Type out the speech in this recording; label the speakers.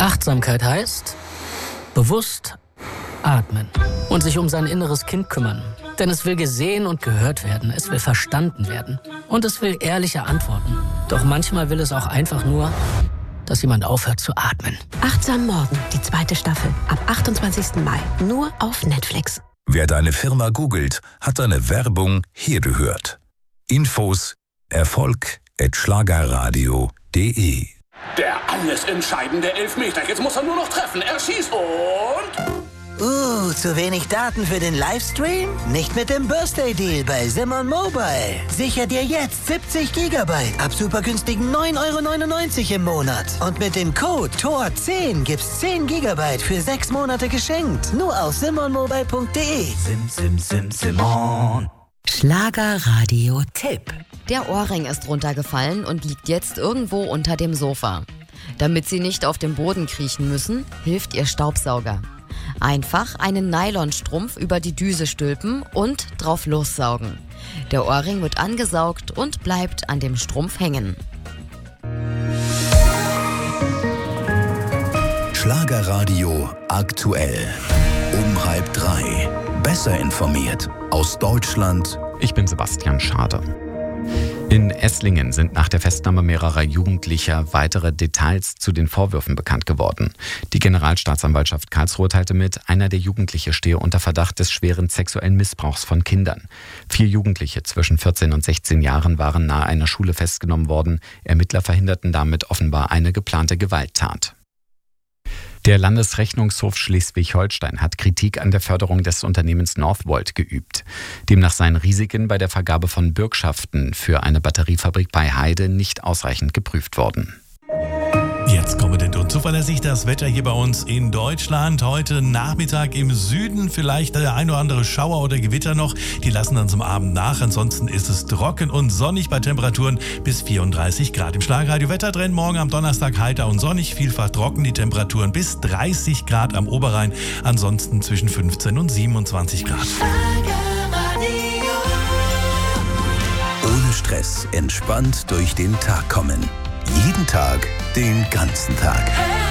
Speaker 1: Achtsamkeit heißt bewusst atmen und sich um sein inneres Kind kümmern. Denn es will gesehen und gehört werden, es will verstanden werden und es will ehrliche Antworten. Doch manchmal will es auch einfach nur, dass jemand aufhört zu atmen.
Speaker 2: Achtsam Morgen, die 2. Staffel, ab 28. Mai, nur auf Netflix.
Speaker 3: Wer deine Firma googelt, hat deine Werbung hier gehört. Infos erfolg@schlagerradio.de.
Speaker 4: Der alles entscheidende Elfmeter. Jetzt muss er nur noch treffen. Er schießt und...
Speaker 5: zu wenig Daten für den Livestream? Nicht mit dem Birthday-Deal bei Simon Mobile. Sicher dir jetzt 70 GB ab super günstigen 9,99 € im Monat. Und mit dem Code TOR10 gibt's 10 GB für 6 Monate geschenkt. Nur auf simonmobile.de.
Speaker 6: Simon.
Speaker 2: Schlagerradio-Tipp.
Speaker 7: Der Ohrring ist runtergefallen und liegt jetzt irgendwo unter dem Sofa. Damit Sie nicht auf dem Boden kriechen müssen, hilft Ihr Staubsauger. Einfach einen Nylonstrumpf über die Düse stülpen und drauf lossaugen. Der Ohrring wird angesaugt und bleibt an dem Strumpf hängen.
Speaker 3: Schlagerradio aktuell. Um 2:30. Besser informiert aus Deutschland.
Speaker 8: Ich bin Sebastian Schade. In Esslingen sind nach der Festnahme mehrerer Jugendlicher weitere Details zu den Vorwürfen bekannt geworden. Die Generalstaatsanwaltschaft Karlsruhe teilte mit, einer der Jugendliche stehe unter Verdacht des schweren sexuellen Missbrauchs von Kindern. 4 Jugendliche zwischen 14 und 16 Jahren waren nahe einer Schule festgenommen worden. Ermittler verhinderten damit offenbar eine geplante Gewalttat. Der Landesrechnungshof Schleswig-Holstein hat Kritik an der Förderung des Unternehmens Northvolt geübt. Demnach seien Risiken bei der Vergabe von Bürgschaften für eine Batteriefabrik bei Heide nicht ausreichend geprüft worden.
Speaker 9: Jetzt kommend und zuverlässig das Wetter hier bei uns in Deutschland. Heute Nachmittag im Süden vielleicht der ein oder andere Schauer oder Gewitter noch. Die lassen dann zum Abend nach. Ansonsten ist es trocken und sonnig bei Temperaturen bis 34 Grad. Im Schlagerradio Wettertrend morgen am Donnerstag heiter und sonnig, vielfach trocken. Die Temperaturen bis 30 Grad am Oberrhein. Ansonsten zwischen 15 und 27 Grad.
Speaker 3: Ohne Stress, entspannt durch den Tag kommen. Jeden Tag, den ganzen Tag.